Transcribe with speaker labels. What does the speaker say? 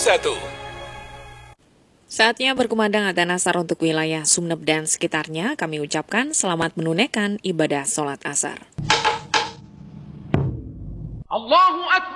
Speaker 1: Saatnya berkumandang adzan asar untuk wilayah Sumeneb dan sekitarnya. Kami ucapkan selamat menunaikan ibadah sholat asar.
Speaker 2: Allahu Akbar.